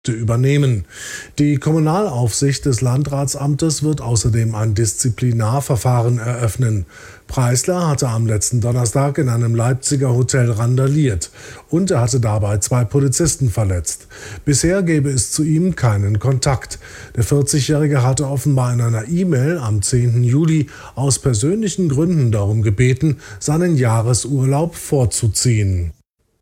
übernehmen. Die Kommunalaufsicht des Landratsamtes wird außerdem ein Disziplinarverfahren eröffnen. Preisler hatte am letzten Donnerstag in einem Leipziger Hotel randaliert und er hatte dabei 2 Polizisten verletzt. Bisher gebe es zu ihm keinen Kontakt. Der 40-Jährige hatte offenbar in einer E-Mail am 10. Juli aus persönlichen Gründen darum gebeten, seinen Jahresurlaub vorzuziehen.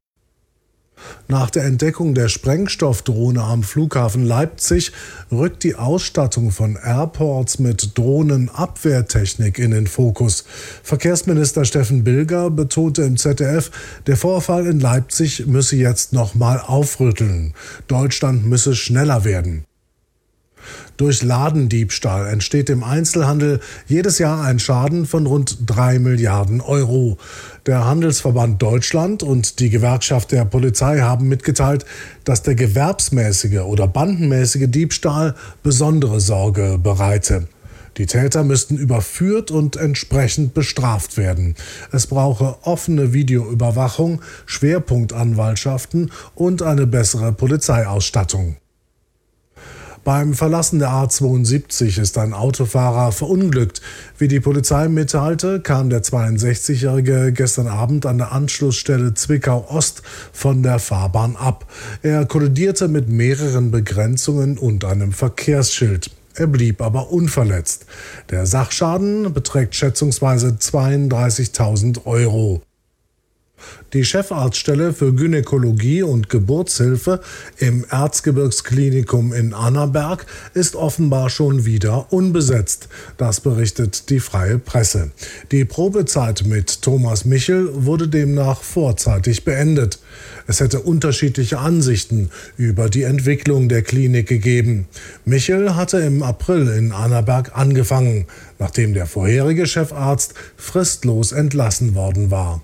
Nach der Entdeckung der Sprengstoffdrohne am Flughafen Leipzig rückt die Ausstattung von Airports mit Drohnenabwehrtechnik in den Fokus. Verkehrsminister Steffen Bilger betonte im ZDF, der Vorfall in Leipzig müsse jetzt nochmal aufrütteln. Deutschland müsse schneller werden. Durch Ladendiebstahl entsteht im Einzelhandel jedes Jahr ein Schaden von rund 3 Milliarden Euro. Der Handelsverband Deutschland und die Gewerkschaft der Polizei haben mitgeteilt, dass der gewerbsmäßige oder bandenmäßige Diebstahl besondere Sorge bereite. Die Täter müssten überführt und entsprechend bestraft werden. Es brauche offene Videoüberwachung, Schwerpunktanwaltschaften und eine bessere Polizeiausstattung. Beim Verlassen der A72 ist ein Autofahrer verunglückt. Wie die Polizei mitteilte, kam der 62-Jährige gestern Abend an der Anschlussstelle Zwickau-Ost von der Fahrbahn ab. Er kollidierte mit mehreren Begrenzungen und einem Verkehrsschild. Er blieb aber unverletzt. Der Sachschaden beträgt schätzungsweise 32.000 Euro. Die Chefarztstelle für Gynäkologie und Geburtshilfe im Erzgebirgsklinikum in Annaberg ist offenbar schon wieder unbesetzt. Das berichtet die Freie Presse. Die Probezeit mit Thomas Michel wurde demnach vorzeitig beendet. Es hätte unterschiedliche Ansichten über die Entwicklung der Klinik gegeben. Michel hatte im April in Annaberg angefangen, nachdem der vorherige Chefarzt fristlos entlassen worden war.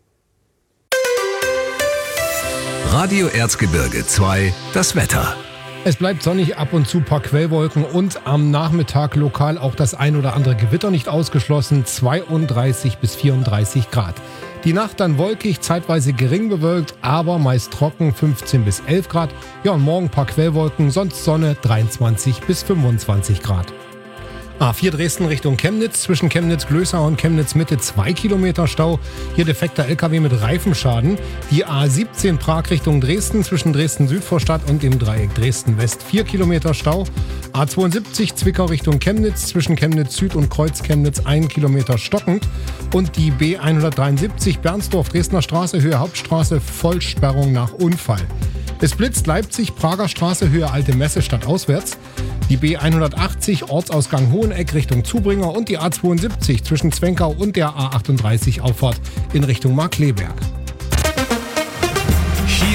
Radio Erzgebirge 2, das Wetter. Es bleibt sonnig, ab und zu ein paar Quellwolken und am Nachmittag lokal auch das ein oder andere Gewitter nicht ausgeschlossen, 32 bis 34 Grad. Die Nacht dann wolkig, zeitweise gering bewölkt, aber meist trocken, 15 bis 11 Grad. Ja, und morgen ein paar Quellwolken, sonst Sonne, 23 bis 25 Grad. A4 Dresden Richtung Chemnitz, zwischen Chemnitz-Glösau und Chemnitz-Mitte 2 Kilometer Stau. Hier defekter LKW mit Reifenschaden. Die A17 Prag Richtung Dresden, zwischen Dresden-Südvorstadt und dem Dreieck Dresden-West 4 Kilometer Stau. A72 Zwickau Richtung Chemnitz, zwischen Chemnitz-Süd und Kreuz-Chemnitz 1 Kilometer stockend. Und die B173 Bernsdorf-Dresdner Straße, Höhe Hauptstraße, Vollsperrung nach Unfall. Es blitzt Leipzig, Prager Straße, Höhe Alte Messe stadtauswärts. Die B180 Ortsausgang Hoheneck Richtung Zubringer und die A72 zwischen Zwenkau und der A38 Auffahrt in Richtung Markkleeberg.